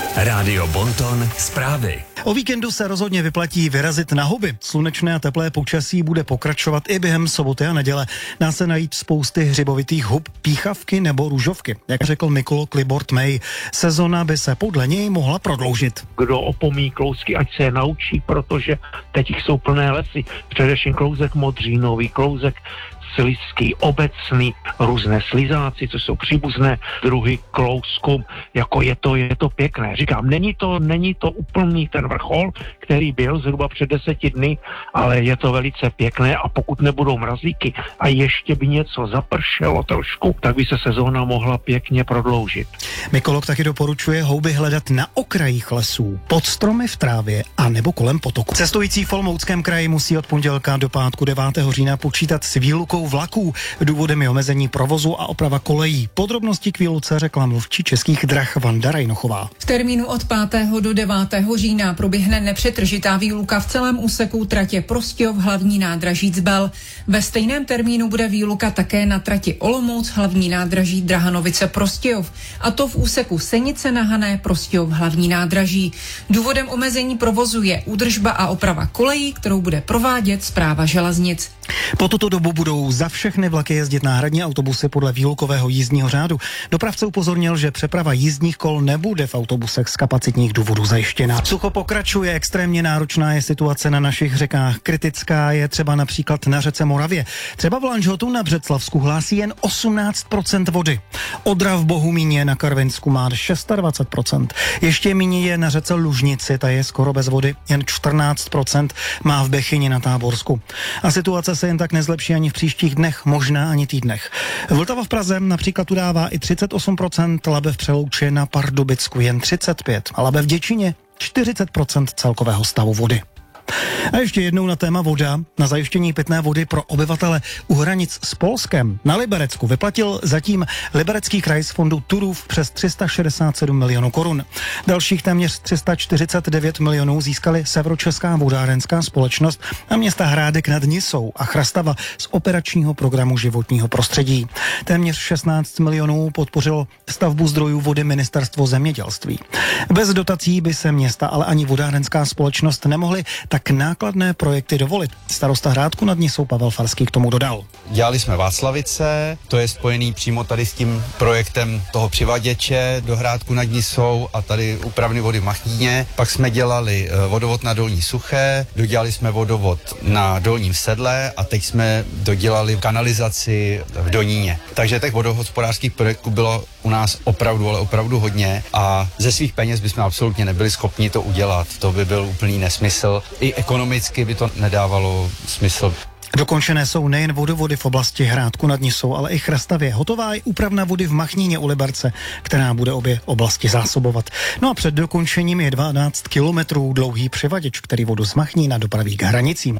Rádio Bonton zprávy. O víkendu se rozhodně vyplatí vyrazit na houby. Slunečné a teplé počasí bude pokračovat i během soboty a neděle. Dá se najít spousty hřibovitých hub, píchavky nebo růžovky. Jak řekl mykolog Libor Tmej, sezona by se podle něj mohla prodloužit. Kdo opomíjí klouzky, ať se je naučí, protože teď jsou plné lesy. Především klouzek modřínový, klouzek slizký, obecný, různé slizáci, co jsou příbuzné druhy klouzků, jako je to pěkné. Říkám, není to úplný ten vrchol, který byl zhruba před 10 dny, ale je to velice pěkné a pokud nebudou mrazíky a ještě by něco zapršelo trošku, tak by se sezóna mohla pěkně prodloužit. Mykolog taky doporučuje houby hledat na okrajích lesů, pod stromy v trávě a nebo kolem potoku. Cestující v Olomouckém kraji musí od pondělka do pátku 9. října počítat s výlukou vlaků. Důvodem je omezení provozu a oprava kolejí. Podrobnosti k výluce řekla mluvčí Českých drah Vanda Rajnochová. V termínu od 5. do 9. října proběhne nepřetržitá výluka v celém úseku tratě Prostějov hlavní nádraží Zbel. Ve stejném termínu bude výluka také na trati Olomouc hlavní nádraží Drahanovice Prostějov, a to v úseku Senice na Hané Prostějov hlavní nádraží. Důvodem omezení provozu je údržba a oprava kolejí, kterou bude provádět Správa železnic. Po tuto dobu budou za všechny vlaky jezdit náhradní autobusy podle výlukového jízdního řádu. Dopravce upozornil, že přeprava jízdních kol nebude v autobusech z kapacitních důvodů zajištěna. Sucho pokračuje, extrémně náročná je situace na našich řekách. Kritická je třeba například na řece Moravě. Třeba v Lanžhotu na Břeclavsku hlásí jen 18% vody. Odra v Bohumíně na Karvinsku má 26%. Ještě méně je na řece Lužnici, ta je skoro bez vody, jen 14% má v Bechyni na Táborsku. A situace se jen tak nezlepší ani v příštích dnech, možná ani týdnech. Vltava v Praze například udává i 38%, Labe v Přelouči na Pardubicku jen 35% a Labe v Děčíně 40% celkového stavu vody. A ještě jednou na téma voda. Na zajištění pitné vody pro obyvatele u hranic s Polskem na Liberecku vyplatil zatím Liberecký kraj z fondu Turów přes 367 milionů korun. Dalších téměř 349 milionů získali Severočeská vodárenská společnost a města Hrádek nad Nisou a Chrastava z operačního programu životního prostředí. Téměř 16 milionů podpořilo stavbu zdrojů vody Ministerstvo zemědělství. Bez dotací by se města, ale ani vodárenská společnost nemohly tak nákladné projekty dovolit. Starosta Hrádku nad Nisou Pavel Farský k tomu dodal. Dělali jsme Václavice, to je spojený přímo tady s tím projektem toho přivaděče do Hrádku nad Nisou a tady úpravny vody v Machníně. Pak jsme dělali vodovod na Dolní Suché, dodělali jsme vodovod na Dolním Sedle a teď jsme dodělali kanalizaci v Doníně. Takže těch vodohospodářských projektů bylo u nás opravdu, ale opravdu hodně a ze svých peněz bychom absolutně nebyli schopni to udělat. To by byl úplný nesmysl. I ekonomicky by to nedávalo smysl. Dokončené jsou nejen vodovody v oblasti Hrádku nad Nisou, ale i Chrastavě. Hotová je úpravna vody v Machníně u Liberce, která bude obě oblasti zásobovat. No a před dokončením je 12 kilometrů dlouhý přivaděč, který vodu z Machnína dopraví k hranicím.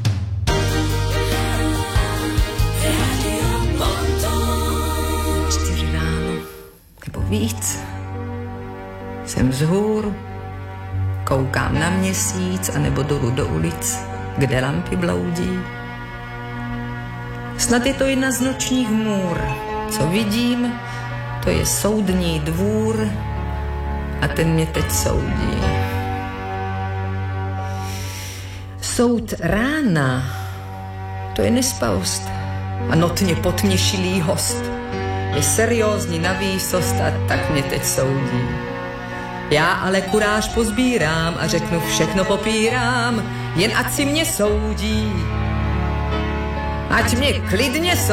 Nebo víc. Jsem vzhůru, koukám na měsíc anebo dolů do ulic, kde lampy bloudí. Snad je to jedna z nočních můr. Co vidím, to je soudní dvůr a ten mě teď soudí. Soud rána, to je nespavost a notně potměšilý host. Je seriózní na výsost a tak mě teď soudí. Já ale kuráž pozbírám a řeknu všechno popírám, jen ať si mě soudí. Ať mě klidně soudí.